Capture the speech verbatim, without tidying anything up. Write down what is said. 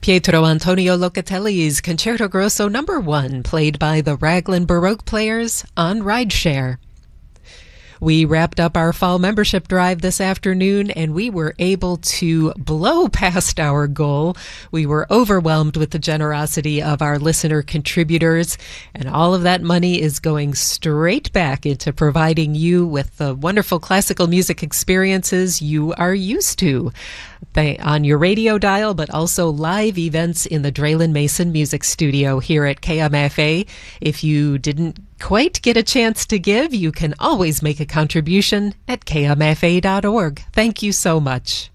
Pietro Antonio Locatelli's Concerto Grosso Number One, played by the Raglan Baroque Players on Rideshare. We wrapped up our fall membership drive this afternoon, and we were able to blow past our goal. We were overwhelmed with the generosity of our listener contributors, and all of that money is going straight back into providing you with the wonderful classical music experiences you are used to on your radio dial, but also live events in the Draylen Mason Music Studio here at K M F A. If you didn't quite get a chance to give, you can always make a contribution at K M F A dot org. Thank you so much.